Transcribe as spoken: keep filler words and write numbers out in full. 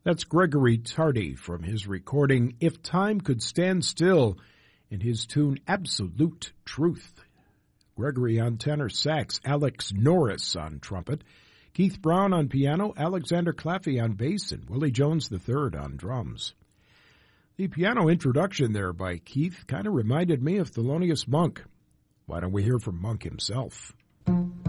That's Gregory Tardy from his recording If Time Could Stand Still in his tune Absolute Truth. Gregory on tenor sax, Alex Norris on trumpet, Keith Brown on piano, Alexander Claffey on bass, and Willie Jones the third on drums. The piano introduction there by Keith kind of reminded me of Thelonious Monk. Why don't we hear from Monk himself?